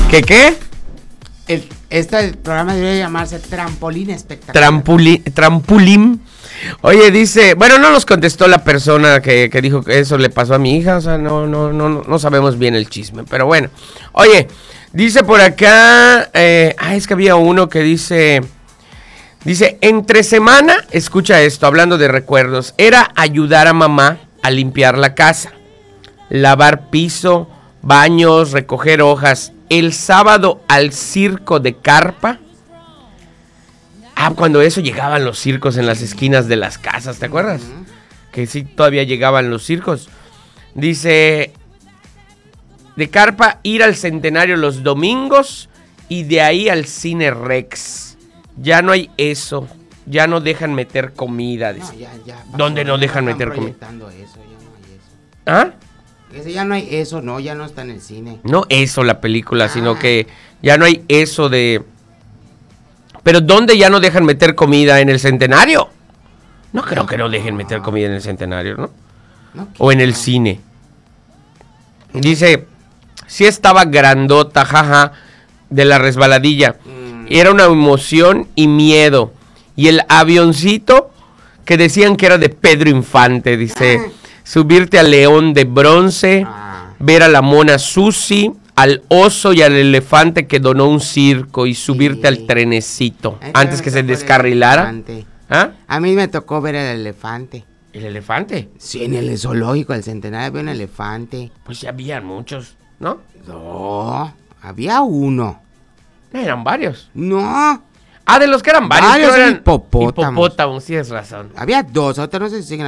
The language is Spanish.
¿Qué? Este programa debería llamarse Trampolín Espectacular. Trampulín. Oye, dice, bueno, no nos contestó la persona que dijo que eso le pasó a mi hija, o sea, no sabemos bien el chisme, pero bueno. Oye, dice por acá, es que había uno que dice, entre semana, escucha esto, hablando de recuerdos, era ayudar a mamá a limpiar la casa, lavar piso, baños, recoger hojas. El sábado al circo de carpa. Cuando eso llegaban los circos en las esquinas de las casas, ¿te acuerdas? Que sí, todavía llegaban los circos. Dice, de carpa, ir al Centenario los domingos y de ahí al Cine Rex. Ya no hay eso, ya no dejan meter comida. Dice. No, ya ¿Dónde no dejan meter comida? Eso, ya no hay eso. ¿Ah? Ese ya no hay eso, no, ya no está en el cine. No eso la película, sino que ya no hay eso de... Pero ¿dónde ya no dejan meter comida? ¿En el Centenario? No creo que no dejen meter comida en el Centenario, ¿no? O en el cine. Dice, sí estaba grandota, jaja, de la resbaladilla. Era una emoción y miedo. Y el avioncito que decían que era de Pedro Infante, dice... Subirte al león de bronce, ver a la mona Susi, al oso y al elefante que donó un circo y subirte al trenecito antes que se descarrilara. ¿Ah? A mí me tocó ver el elefante. ¿El elefante? Sí, en el zoológico del Centenario había un elefante. Pues ya habían muchos, ¿no? No, había uno. Eran varios. No. De los que eran varios. Varios eran hipopótamos. Hipopótamos, sí es razón. Había dos, ahorita no sé si siguen